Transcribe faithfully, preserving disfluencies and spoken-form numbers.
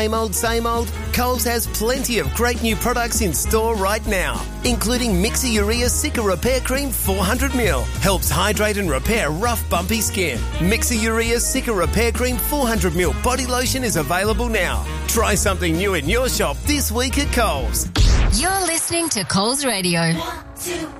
Same old, same old? Coles has plenty of great new products in store right now, including Mixer Urea Cica Repair Cream four hundred milliliters. Helps hydrate and repair rough, bumpy skin. Mixer Urea Cica Repair Cream four hundred milliliters body lotion is available now. Try something new in your shop this week at Coles. You're listening to Coles Radio. One, two,